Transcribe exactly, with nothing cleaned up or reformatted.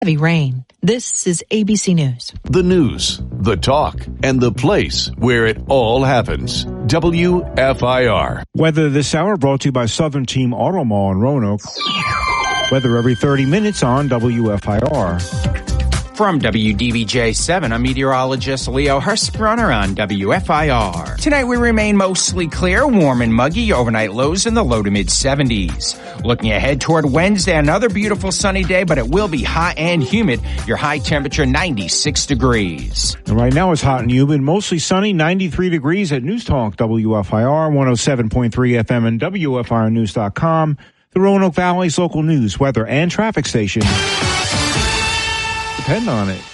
Heavy rain. This is A B C News. The news, the talk, and the place where it all happens. W F I R. Weather this hour brought to you by Southern Team Auto Mall in Roanoke. Weather every thirty minutes on W F I R. From W D V J seven, I'm meteorologist Leo Hurstbrunner on W F I R. Tonight we remain mostly clear, warm and muggy, overnight lows in the low to mid seventies. Looking ahead toward Wednesday, another beautiful sunny day, but it will be hot and humid. Your high temperature ninety-six degrees. And right now it's hot and humid, mostly sunny, ninety-three degrees at News Talk W F I R, one oh seven point three F M and W F I R news dot com. The Roanoke Valley's local news, weather, and traffic station. Depend on it.